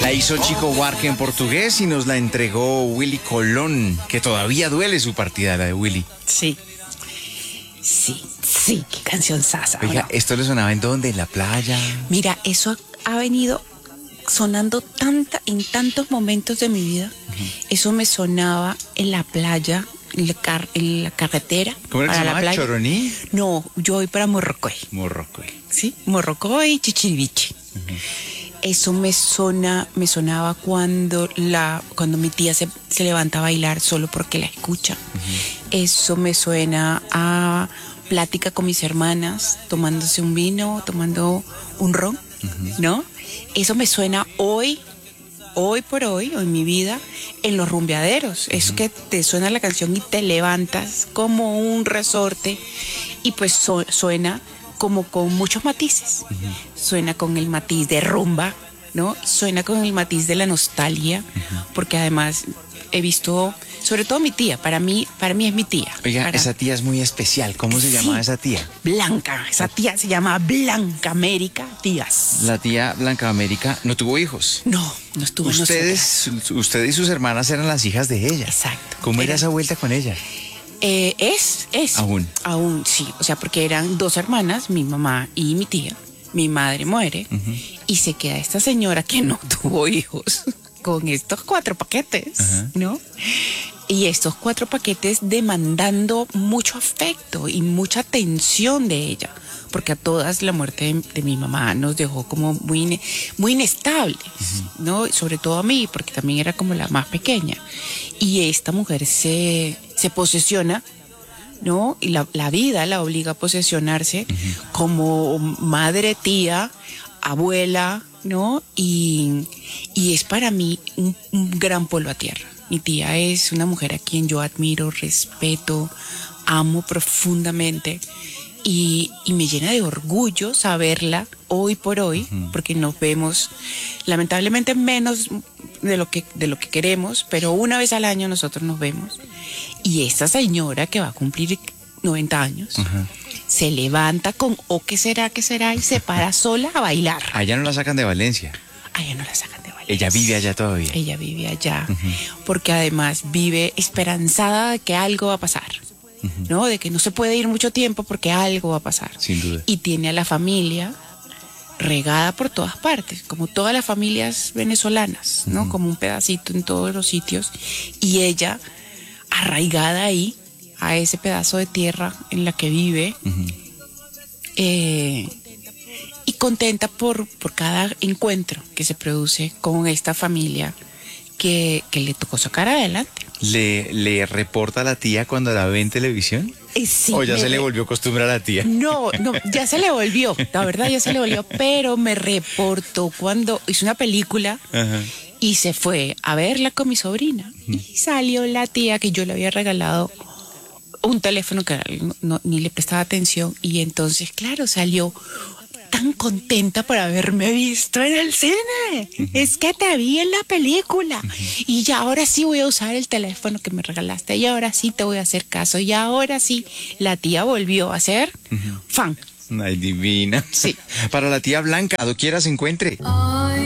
La hizo Chico Buarque en portugués y nos la entregó Willy Colón, que todavía duele su partida, la de Willy. Sí. Sí, qué canción sasa. Oiga, ¿no? ¿esto le sonaba en dónde? ¿En la playa? Mira, eso ha venido sonando en tantos momentos de mi vida. Eso me sonaba en la playa, en la carretera. ¿Cómo era que se para la llamaba? playa. ¿Choroní? No, yo voy para Morrocoy. Morrocoy. ¿Sí? Morrocoy y Chichiriviche. Eso me sonaba cuando mi tía se levanta a bailar solo porque la escucha. Eso me suena a plática con mis hermanas, tomándose un vino, tomando un ron, ¿no? Eso me suena hoy por hoy, en mi vida, en los rumbeaderos. Es que te suena la canción y te levantas como un resorte y pues suena como con muchos matices. Suena con el matiz de rumba, ¿no? Suena con el matiz de la nostalgia, porque además he visto, sobre todo mi tía, para mí es mi tía. Oiga, esa tía es muy especial. ¿Cómo se llama esa tía? Blanca, esa tía se llama Blanca América Díaz. La tía Blanca América no tuvo hijos. No estuvo en nosotras. Usted y sus hermanas eran las hijas de ella. Exacto. ¿Cómo era esa vuelta con ella? Es. Aún, sí. O sea, porque eran dos hermanas, mi mamá y mi tía. Mi madre muere y se queda esta señora que no tuvo hijos con estos 4 paquetes, ¿no? Y estos 4 paquetes demandando mucho afecto y mucha atención de ella, porque a todas la muerte de mi mamá nos dejó como muy inestable, ¿no? Sobre todo a mí, porque también era como la más pequeña. Y esta mujer se posesiona, ¿no? Y la vida la obliga a posesionarse como madre, tía, abuela, ¿no? Y es para mí un gran polvo a tierra. Mi tía es una mujer a quien yo admiro, respeto, amo profundamente y me llena de orgullo saberla hoy por hoy, porque nos vemos lamentablemente menos de lo que queremos, pero una vez al año nosotros nos vemos. Y esta señora que va a cumplir 90 años se levanta con qué será, y se para sola a bailar. Allá no la sacan de Valencia. Allá no la sacan de Valencia. Ella vive allá todavía. Ella vive allá, porque además vive esperanzada de que algo va a pasar, ¿no? De que no se puede ir mucho tiempo porque algo va a pasar. Sin duda. Y tiene a la familia regada por todas partes, como todas las familias venezolanas, ¿no? Como un pedacito en todos los sitios. Y ella, arraigada ahí, a ese pedazo de tierra en la que vive, y contenta por cada encuentro que se produce con esta familia que le tocó sacar adelante. ¿Le reporta a la tía cuando la ve en televisión? Sí, ¿O ya se le volvió costumbre a la tía? No, ya se le volvió, la verdad ya se le volvió, pero me reportó cuando hizo una película y se fue a verla con mi sobrina. Y salió la tía que yo le había regalado un teléfono que ni le prestaba atención, y entonces, claro, salió tan contenta por haberme visto en el cine. Es que te vi en la película y ya ahora sí voy a usar el teléfono que me regalaste y ahora sí te voy a hacer caso y ahora sí la tía volvió a ser fan. Ay, divina. Sí. Para la tía Blanca, doquiera se encuentre.